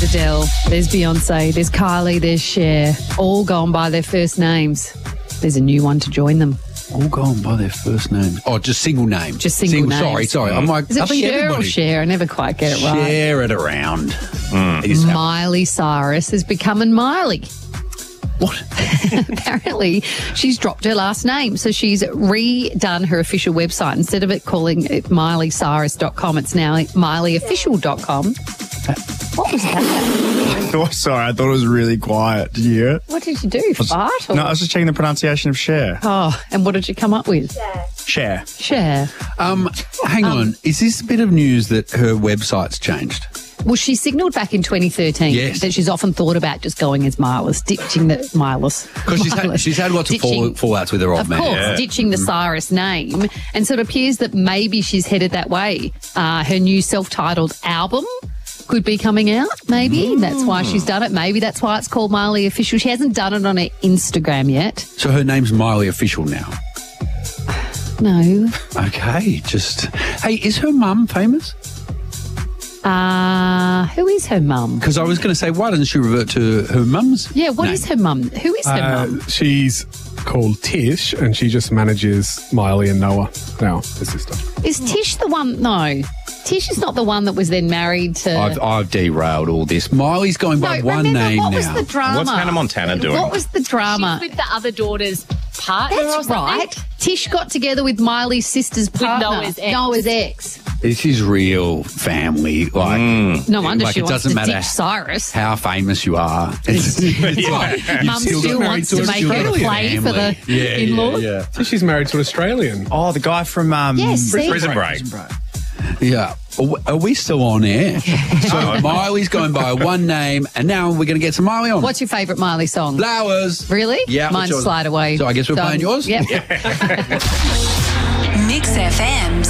Adele, there's Beyonce, there's Kylie, there's Cher, all gone by their first names. There's a new one to join them. All gone by their first name. Oh, just single name. Just single names. Sorry. I'm like, Is it I think Cher everybody. or Cher? I never quite get it right. Share it around. Miley Cyrus is becoming Miley. What? Apparently, she's dropped her last name. So she's redone her official website. Instead of it calling it MileyCyrus.com, it's now MileyOfficial.com. What was that? Oh, sorry, I thought it was really quiet. Did you hear it? What did you do? Fart? Or? No, I was just checking the pronunciation of Cher. Oh, and what did you come up with? Cher. Cher. Hang on. Is this a bit of news that her website's changed? Well, she signalled back in 2013 Yes. that she's often thought about just going as Miley, ditching the Miley. Because she's had lots of fallouts with her old Of man. course, ditching the Cyrus name. And so it appears that maybe she's headed that way. Her new self-titled album could be coming out, maybe. That's why she's done it. Maybe that's why it's called Miley Official. She hasn't done it on her Instagram yet. So her name's Miley Official now. No. Okay, Hey, is her mum famous? Who is her mum? Because I was going to say, why doesn't she revert to her mum's Yeah, what name? is her mum? Who is her mum? She's called Tish, and she just manages Miley and Noah now, her sister. Is Tish the one? No. Tish is not the one that was then married to... I've derailed all this. Miley's going by No, one remember, name what now. was the drama? What's Hannah Montana doing? What was the drama? She's with the other daughter's partner or That's something. right. Tish got together with Miley's sister's partner. Noah's ex. This is real family. Like, No wonder like she it wants doesn't to matter ditch Cyrus. how famous you are. It's like, you've Mum still got- wants to make it a play for the in-laws. Yeah. Tishy's married to an Australian. Oh, the guy from Yes, see? Prison Break. Yeah. Are we still on air? So Miley's going by one name, and now we're going to get some Miley on. What's your favourite Miley song? Flowers? Really? Yeah. Mine's what's yours? Slide Away. So I guess we're playing yours? Yep. Mix FM's